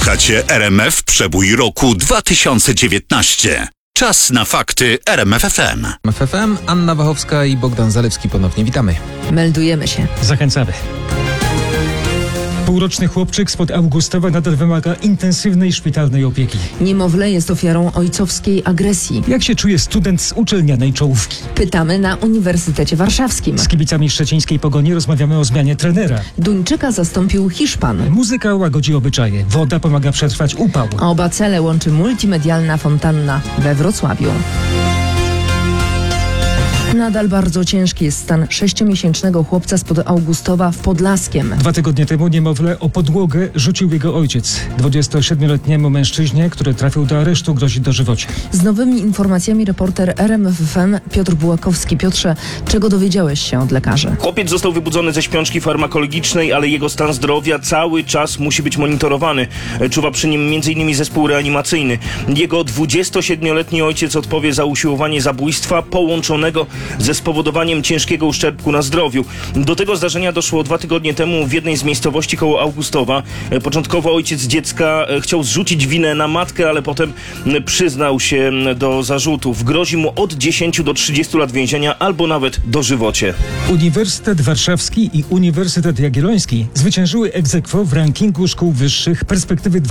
Słuchacie RMF Przebój roku 2019. Czas na fakty RMF FM. FM, Anna Wachowska i Bogdan Zalewski ponownie witamy. Meldujemy się. Zachęcamy. Półroczny chłopczyk spod Augustowa nadal wymaga intensywnej szpitalnej opieki. Niemowlę jest ofiarą ojcowskiej agresji. Jak się czuje student z uczelnianej czołówki? Pytamy na Uniwersytecie Warszawskim. Z kibicami szczecińskiej Pogoni rozmawiamy o zmianie trenera. Duńczyka zastąpił Hiszpan. Muzyka łagodzi obyczaje. Woda pomaga przetrwać upał. Oba cele łączy multimedialna fontanna we Wrocławiu. Nadal bardzo ciężki jest stan 6-miesięcznego chłopca spod Augustowa w Podlaskiem. 2 tygodnie temu niemowlę o podłogę rzucił jego ojciec. 27-letniemu mężczyźnie, który trafił do aresztu, grozi dożywocie. Z nowymi informacjami reporter RMF FM Piotr Bułakowski. Piotrze, czego dowiedziałeś się od lekarzy? Chłopiec został wybudzony ze śpiączki farmakologicznej, ale jego stan zdrowia cały czas musi być monitorowany. Czuwa przy nim m.in. zespół reanimacyjny. Jego 27-letni ojciec odpowie za usiłowanie zabójstwa połączonego ze spowodowaniem ciężkiego uszczerbku na zdrowiu. Do tego zdarzenia doszło 2 tygodnie temu w jednej z miejscowości koło Augustowa. Początkowo ojciec dziecka chciał zrzucić winę na matkę, ale potem przyznał się do zarzutów. Grozi mu od 10 do 30 lat więzienia albo nawet dożywocie. Uniwersytet Warszawski i Uniwersytet Jagielloński zwyciężyły ex aequo w rankingu szkół wyższych Perspektywy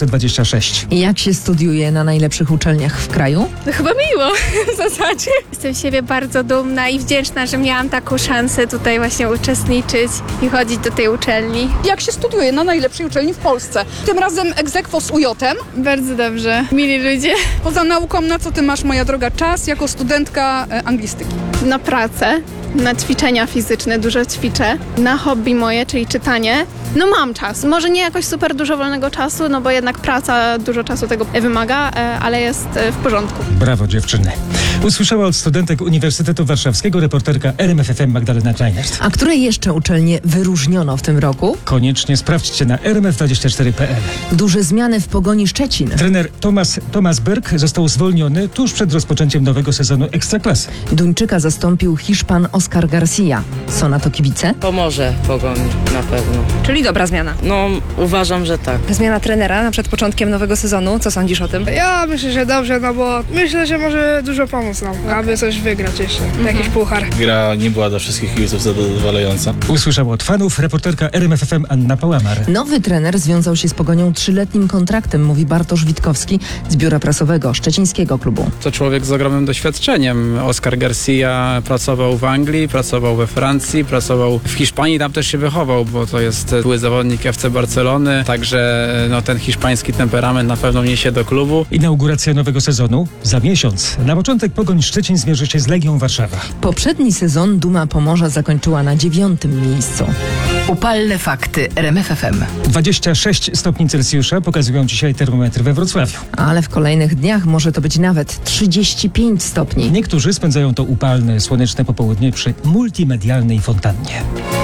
2026. Jak się studiuje na najlepszych uczelniach w kraju? No chyba miło w zasadzie. Jestem z siebie bardzo dumna i wdzięczna, że miałam taką szansę tutaj właśnie uczestniczyć i chodzić do tej uczelni. Jak się studiuje na najlepszej uczelni w Polsce? Tym razem ex aequo z UJ-em. Bardzo dobrze. Mili ludzie. Poza nauką, na co ty masz, moja droga, czas jako studentka anglistyki? Na pracę, na ćwiczenia fizyczne, dużo ćwiczę. Na hobby moje, czyli czytanie. No mam czas. Może nie jakoś super dużo wolnego czasu, no bo jednak praca dużo czasu tego wymaga, ale jest w porządku. Brawo, dziewczyny. Usłyszała od studentek Uniwersytetu Warszawskiego reporterka RMF FM Magdalena Kleinert. A które jeszcze uczelnie wyróżniono w tym roku? Koniecznie sprawdźcie na rmf24.pl. Duże zmiany w Pogoni Szczecin. Trener Tomasz Berg został zwolniony tuż przed rozpoczęciem nowego sezonu Ekstraklasy. Duńczyka zastąpił Hiszpan Oscar Garcia. Są na to kibice? Pomoże Pogoni na pewno. Czyli dobra zmiana. No, uważam, że tak. Zmiana trenera przed początkiem nowego sezonu. Co sądzisz o tym? Ja myślę, że dobrze, no bo myślę, że może dużo pomóc nam, aby coś wygrać jeszcze, jakiś puchar. Gra nie była dla wszystkich kibiców zadowalająca. Usłyszała od fanów reporterka RMF FM Anna Pałamar. Nowy trener związał się z Pogonią 3-letnim kontraktem, mówi Bartosz Witkowski z biura prasowego szczecińskiego klubu. To człowiek z ogromnym doświadczeniem. Oscar Garcia pracował w Anglii, pracował we Francji, pracował w Hiszpanii, tam też się wychował, bo to jest były zawodnik FC Barcelony, także ten hiszpański temperament na pewno niesie do klubu. Inauguracja nowego sezonu za miesiąc. Na początek Pogoń Szczecin zmierzy się z Legią Warszawa. Poprzedni sezon Duma Pomorza zakończyła na 9. miejscu. Upalne fakty RMF FM. 26 stopni Celsjusza pokazują dzisiaj termometry we Wrocławiu. Ale w kolejnych dniach może to być nawet 35 stopni. Niektórzy spędzają to upalne, słoneczne popołudnie przy multimedialnej fontannie.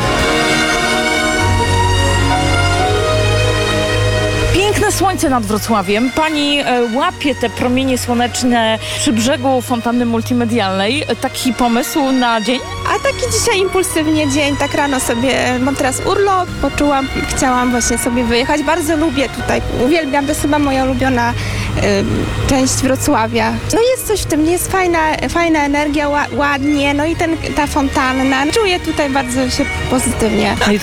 Piękne słońce nad Wrocławiem. Pani łapie te promienie słoneczne przy brzegu fontanny multimedialnej. Taki pomysł na dzień? A taki dzisiaj impulsywnie dzień, tak rano sobie, mam teraz urlop, poczułam, chciałam właśnie sobie wyjechać. Bardzo lubię tutaj, uwielbiam, to jest chyba moja ulubiona część Wrocławia. No jest coś w tym, jest fajna energia, ładnie, no i ta fontanna. Czuję tutaj bardzo się pozytywnie.